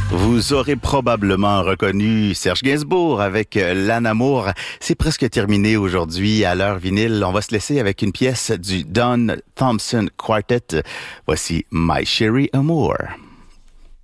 Vous aurez probablement reconnu Serge Gainsbourg avec L'Anamour. C'est presque terminé aujourd'hui à l'heure vinyle. On va se laisser avec une pièce du Don Thompson Quartet. Voici My Sherry Amour.